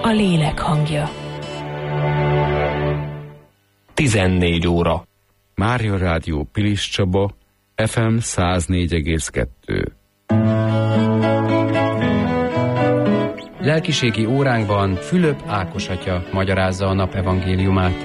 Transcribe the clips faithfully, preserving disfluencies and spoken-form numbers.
a lélek hangja. tizennégy óra. Mária Rádió Pilis Csaba, ef em száz négy egész kettő. Lelkiségi óránkban Fülöp Ákos atya magyarázza a nap evangéliumát.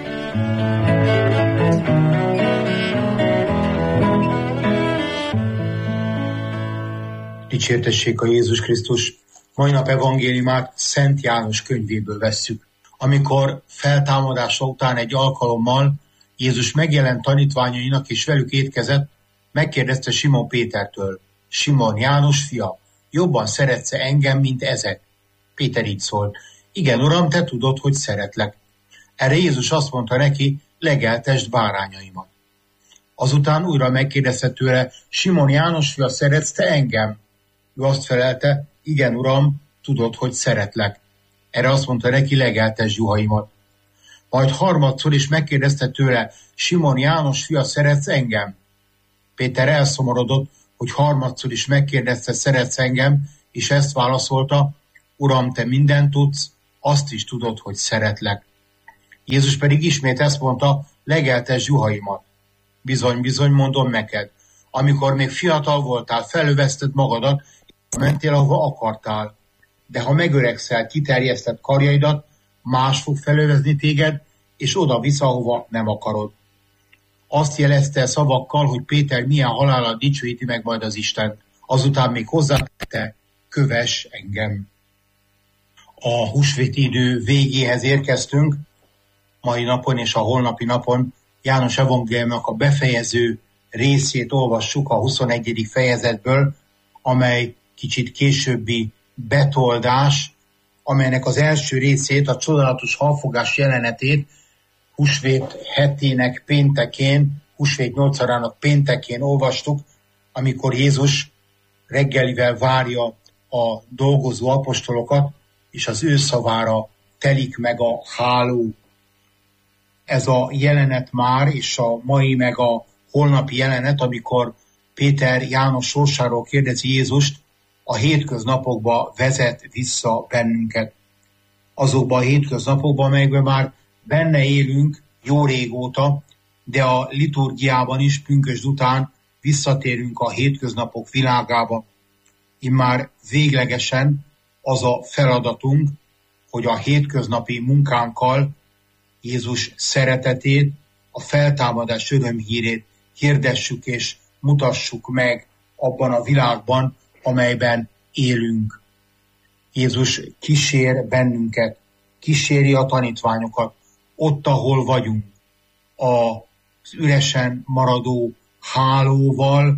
Dicsértessék a Jézus Krisztus! Mai nap evangéliumát Szent János könyvéből vesszük. Amikor feltámadása után egy alkalommal Jézus megjelent tanítványainak és velük étkezett, megkérdezte Simon Pétertől: Simon, János fia, jobban szeretsz engem, mint ezek? Péter így szólt: igen, Uram, te tudod, hogy szeretlek. Erre Jézus azt mondta neki: legeltesd bárányaimat. Azután újra megkérdezte tőle: Simon, János fia, szeretsz te engem? Ő azt felelte: igen, Uram, tudod, hogy szeretlek. Erre azt mondta neki: legeltesd juhaimat. Majd harmadszor is megkérdezte tőle: Simon, János fia, szeretsz engem? Péter elszomorodott, hogy harmadszor is megkérdezte: szeretsz engem? És ezt válaszolta: Uram, te mindent tudsz, azt is tudod, hogy szeretlek. Jézus pedig ismét ezt mondta: legeltesd juhaimat. Bizony, bizony, mondom neked, amikor még fiatal voltál, felövezted magadat, mentél, ahova akartál. De ha megöregszel, kiterjeszted karjaidat, más fog felövezni téged, és oda visz, ahova nem akarod. Azt jelezte szavakkal, hogy Péter milyen halállal dicsőíti meg majd az Istent. Azután még hozzátette: kövess engem. A húsvéti idő végéhez érkeztünk, mai napon és a holnapi napon János evangéliumának a befejező részét olvassuk a huszonegyedik fejezetből, amely kicsit későbbi betoldás, amelynek az első részét, a csodálatos halfogás jelenetét húsvét hetének péntekén, húsvét nyolcadának péntekén olvastuk, amikor Jézus reggelivel várja a dolgozó apostolokat, és az ő szavára telik meg a háló. Ez a jelenet már, és a mai meg a holnapi jelenet, amikor Péter János sorsáról kérdezi Jézust, a hétköznapokba vezet vissza bennünket. Azokban a hétköznapokban, amelyekben már benne élünk jó régóta, de a liturgiában is pünkösd után visszatérünk a hétköznapok világába. Immár véglegesen az a feladatunk, hogy a hétköznapi munkánkkal Jézus szeretetét, a feltámadás örömhírét hirdessük és mutassuk meg abban a világban, amelyben élünk. Jézus kísér bennünket, kíséri a tanítványokat, ott, ahol vagyunk, az üresen maradó hálóval,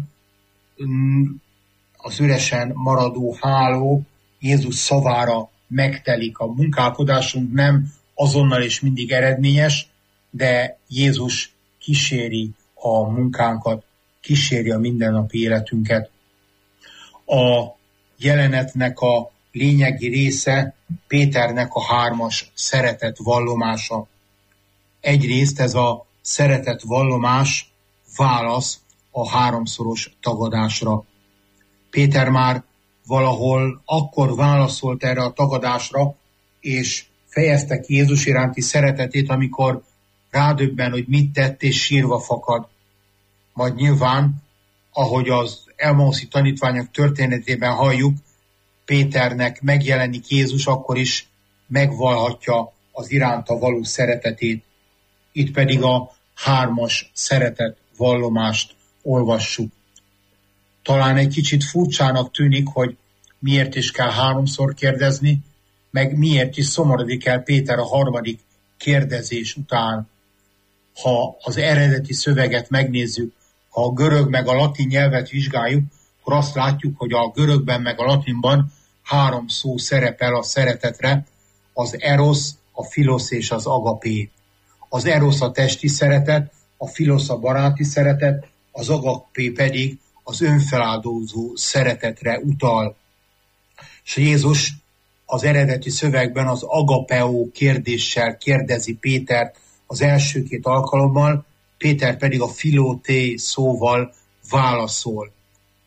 az üresen maradó háló Jézus szavára megtelik. A munkálkodásunk nem azonnal és mindig eredményes, de Jézus kíséri a munkánkat, kíséri a mindennapi életünket. A jelenetnek a lényegi része Péternek a hármas szeretet vallomása. Egyrészt ez a szeretet vallomás válasz a háromszoros tagadásra. Péter már valahol akkor válaszolt erre a tagadásra, és fejezte ki Jézus iránti szeretetét, amikor rádöbben, hogy mit tett, és sírva fakad. Majd nyilván, ahogy az Emmauszi tanítványok történetében halljuk, Péternek megjelenik Jézus, akkor is megvallhatja az iránta való szeretetét. Itt pedig a hármas szeretet vallomást olvassuk. Talán egy kicsit furcsának tűnik, hogy miért is kell háromszor kérdezni, meg miért is szomorodik el Péter a harmadik kérdezés után. Ha az eredeti szöveget megnézzük, ha a görög meg a latin nyelvet vizsgáljuk, akkor azt látjuk, hogy a görögben meg a latinban három szó szerepel a szeretetre, az eros, a philos és az agapé. Az eros a testi szeretet, a philos a baráti szeretet, az agapé pedig az önfeláldozó szeretetre utal. És Jézus az eredeti szövegben az agapeo kérdéssel kérdezi Pétert az első két alkalommal, Péter pedig a filóté szóval válaszol.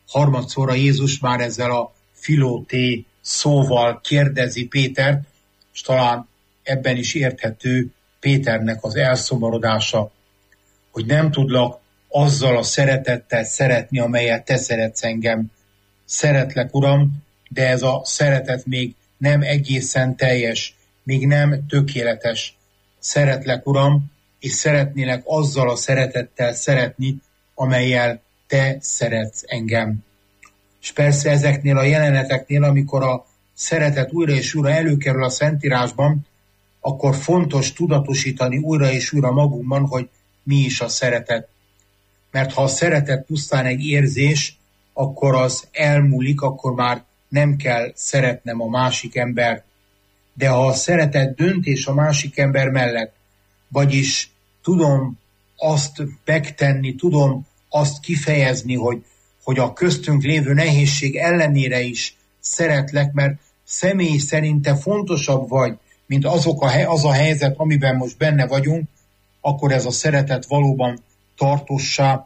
Harmadszorra Jézus már ezzel a filóté szóval kérdezi Pétert, és talán ebben is érthető Péternek az elszomorodása, hogy nem tudlak azzal a szeretettel szeretni, amelyet te szeretsz engem. Szeretlek, Uram, de ez a szeretet még nem egészen teljes, még nem tökéletes. Szeretlek, Uram, és szeretnélek azzal a szeretettel szeretni, amellyel te szeretsz engem. És persze ezeknél a jeleneteknél, amikor a szeretet újra és újra előkerül a Szentírásban, akkor fontos tudatosítani újra és újra magunkban, hogy mi is a szeretet. Mert ha a szeretet pusztán egy érzés, akkor az elmúlik, akkor már nem kell szeretnem a másik embert. De ha a szeretet döntés a másik ember mellett, vagyis tudom azt megtenni, tudom azt kifejezni, hogy, hogy a köztünk lévő nehézség ellenére is szeretlek, mert személy szerint te fontosabb vagy, mint azok a, az a helyzet, amiben most benne vagyunk, akkor ez a szeretet valóban tartossá,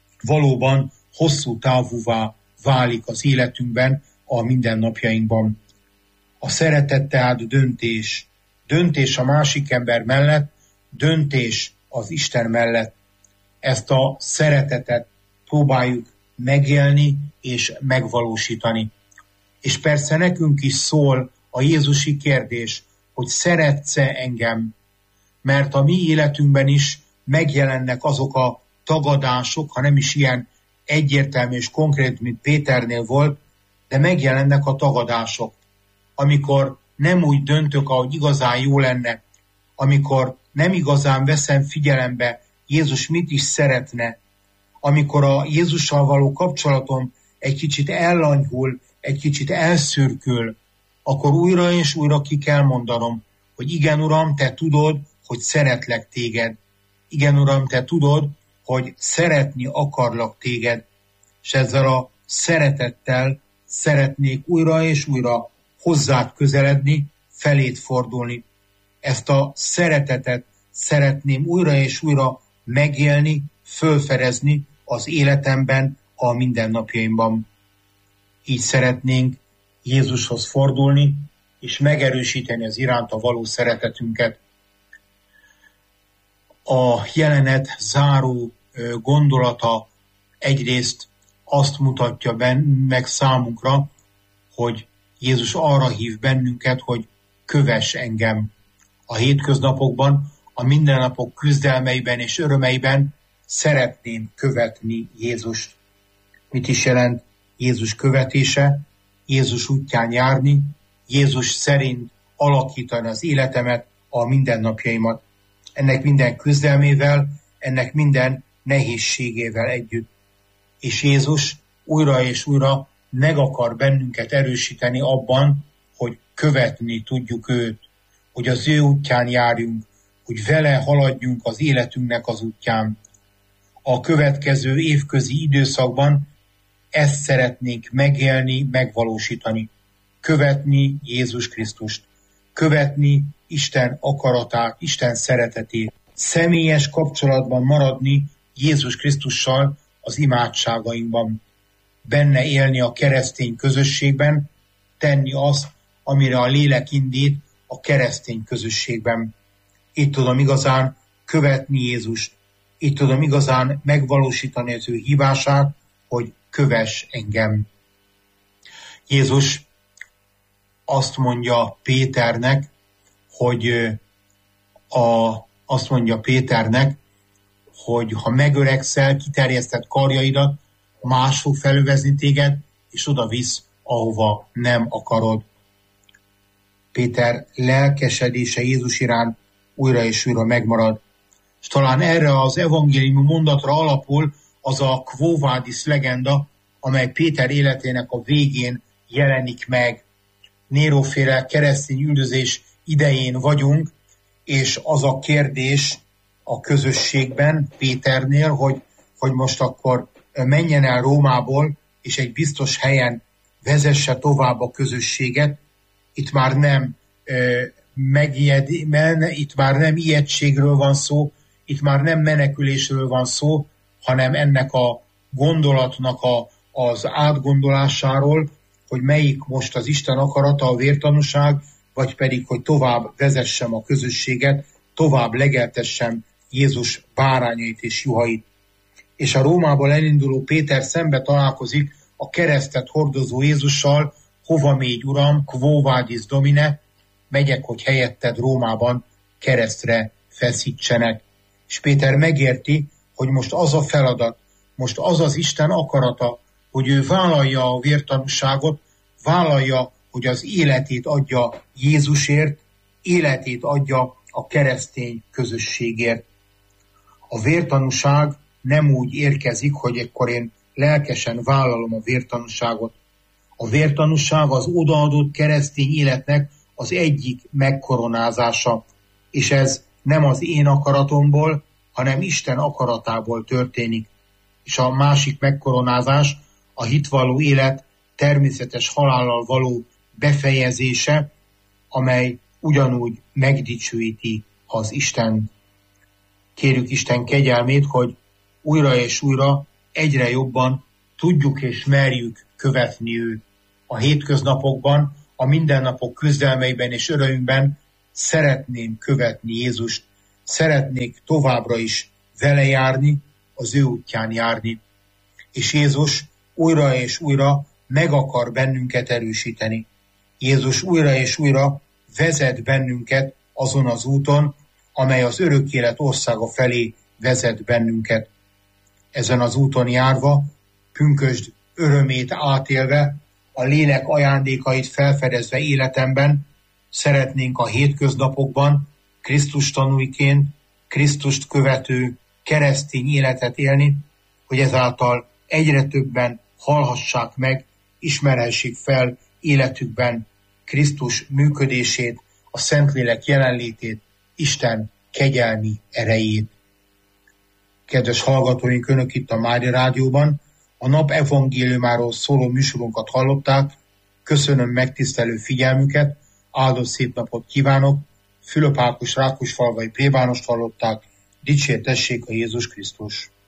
valóban hosszú távúvá válik az életünkben, a mindennapjainkban. A szeretet tehát döntés. Döntés a másik ember mellett, döntés az Isten mellett. Ezt a szeretetet próbáljuk megélni és megvalósítani. És persze nekünk is szól a jézusi kérdés, hogy szeretsz-e engem? Mert a mi életünkben is megjelennek azok a tagadások, ha nem is ilyen egyértelmű és konkrét, mint Péternél volt, de megjelennek a tagadások, amikor nem úgy döntök, ahogy igazán jó lenne, amikor nem igazán veszem figyelembe, Jézus mit is szeretne, amikor a Jézussal való kapcsolatom egy kicsit ellanyhul, egy kicsit elszürkül, akkor újra és újra ki kell mondanom, hogy igen, Uram, te tudod, hogy szeretlek téged. Igen, Uram, te tudod, hogy szeretni akarlak téged. És ezzel a szeretettel szeretnék újra és újra hozzád közeledni, feléd fordulni. Ezt a szeretetet szeretném újra és újra megélni, fölfedezni az életemben, a mindennapjaimban. Így szeretnénk Jézushoz fordulni, és megerősíteni az iránta való szeretetünket. A jelenet záró gondolata egyrészt azt mutatja meg számunkra, hogy Jézus arra hív bennünket, hogy kövess engem. A hétköznapokban, a mindennapok küzdelmeiben és örömeiben szeretném követni Jézust. Mit is jelent Jézus követése? Jézus útján járni, Jézus szerint alakítani az életemet, a mindennapjaimat. Ennek minden küzdelmével, ennek minden nehézségével együtt. És Jézus újra és újra meg akar bennünket erősíteni abban, hogy követni tudjuk őt, hogy az ő útján járjunk, hogy vele haladjunk az életünknek az útján. A következő évközi időszakban ezt szeretnénk megélni, megvalósítani. Követni Jézus Krisztust. Követni Isten akaratát, Isten szeretetét. Személyes kapcsolatban maradni Jézus Krisztussal az imádságainkban. Benne élni a keresztény közösségben, tenni azt, amire a lélek indít a keresztény közösségben. Itt tudom igazán követni Jézust. Itt tudom igazán megvalósítani az ő hívását, hogy kövess engem. Jézus azt mondja Péternek, hogy a, azt mondja Péternek, hogy ha megöregszel, kiterjesztett karjaidat, más fog felövezni téged, és oda visz, ahova nem akarod. Péter lelkesedése Jézus iránt újra és újra megmarad. És talán erre az evangéliumi mondatra alapul az a Quo Vadis legenda, amely Péter életének a végén jelenik meg. Néróféle keresztény üldözés idején vagyunk, és az a kérdés a közösségben Péternél, hogy, hogy most akkor menjen el Rómából, és egy biztos helyen vezesse tovább a közösséget. Itt már nem ö, megijed, men, itt már nem ijegységről van szó, itt már nem menekülésről van szó, hanem ennek a gondolatnak a, az átgondolásáról, hogy melyik most az Isten akarata, a vértanúság, vagy pedig, hogy tovább vezessem a közösséget, tovább legeltessem Jézus bárányait és juhait. És a Rómából elinduló Péter szembe találkozik a keresztet hordozó Jézussal: hova mégy, Uram, quo vadis, Domine, megyek, hogy helyetted Rómában keresztre feszítsenek. És Péter megérti, hogy most az a feladat, most az az Isten akarata, hogy ő vállalja a vértanúságot, vállalja, hogy az életét adja Jézusért, életét adja a keresztény közösségért. A vértanúság nem úgy érkezik, hogy ekkor én lelkesen vállalom a vértanúságot. A vértanúság az odaadott keresztény életnek az egyik megkoronázása, és ez nem az én akaratomból, hanem Isten akaratából történik. És a másik megkoronázás a hitvalló élet természetes halállal való befejezése, amely ugyanúgy megdicsőíti az Isten. Kérjük Isten kegyelmét, hogy újra és újra egyre jobban tudjuk és merjük követni őt. A hétköznapokban, a mindennapok küzdelmeiben és örömünkben szeretném követni Jézust, szeretnék továbbra is vele járni, az ő útján járni. És Jézus újra és újra meg akar bennünket erősíteni. Jézus újra és újra vezet bennünket azon az úton, amely az örök élet országa felé vezet bennünket. Ezen az úton járva, pünkösd örömét átélve, a lélek ajándékait felfedezve életemben, szeretnénk a hétköznapokban Krisztus tanúiként, Krisztust követő keresztény életet élni, hogy ezáltal egyre többen hallhassák meg, ismerhessék fel életükben Krisztus működését, a Szentlélek jelenlétét, Isten kegyelmi erejét. Kedves hallgatóink, Önök itt a Mária Rádióban a nap evangéliumáról szóló műsorunkat hallották. Köszönöm megtisztelő figyelmüket, áldott szép napot kívánok. Fülöp Ákos Rákosfalvai plébánost hallották. Dicsértessék a Jézus Krisztus!